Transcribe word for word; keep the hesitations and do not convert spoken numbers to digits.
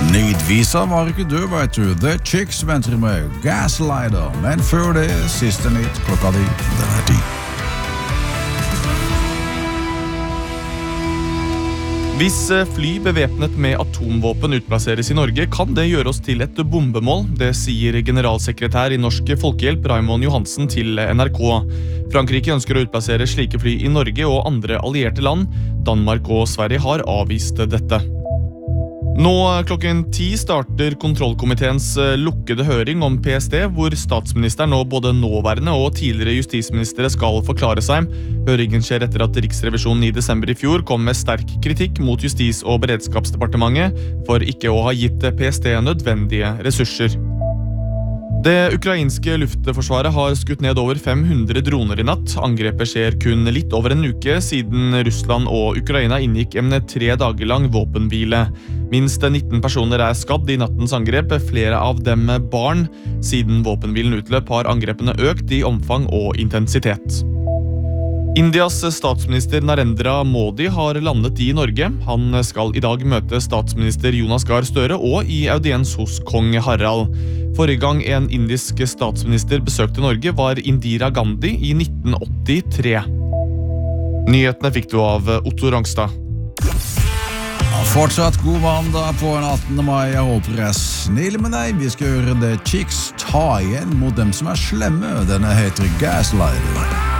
Nidvisa var ikke du, vet du. The Chicks venter med Gaslighter. Men før det, siste nytt klokka di, den er ti. Hvis fly bevæpnet med atomvåpen utplasseres i Norge, kan det gjøre oss til et bombemål. Det sier generalsekretær i Norsk Folkehjelp, Raymond Johansen, til N R K. Frankrike ønsker å utplassere slike fly i Norge og andre allierte land. Danmark og Sverige har avvist dette. Nå klokken ti starter kontrollkomiteens lukkede høring om P S T, hvor statsministeren og både nåværende og tidligere justisministere skal forklare seg. Høringen skjer etter at Riksrevisjonen i desember i fjor kom med sterk kritikk mot Justis- og beredskapsdepartementet for ikke å ha gitt P S T nødvendige ressurser. Det ukrainske luftforsvaret har skutt ned over fem hundre droner i natt. Angrepet skjer kun litt over en uke siden Russland og Ukraina inngikk en tre dager lang våpenhvile. Minst nitten personer er skadd i nattens angrep, flere av dem barn. Siden våpenhvilen utløp har angrepene økt i omfang og intensitet. Indias statsminister Narendra Modi har landet i Norge. Han skal i dag møte statsminister Jonas Gahr Støre og i audiens hos kong Harald. Forrige gang en indisk statsminister besøkte Norge var Indira Gandhi i nitten åttitre. Nyhetene fikk du av Otto Rangstad. Fortsatt god mandag på en attende mai. Jeg håper jeg er snill med deg. Vi skal gjøre The Chicks ta igjen mot dem som er slemme. Denne heter Gaslighter.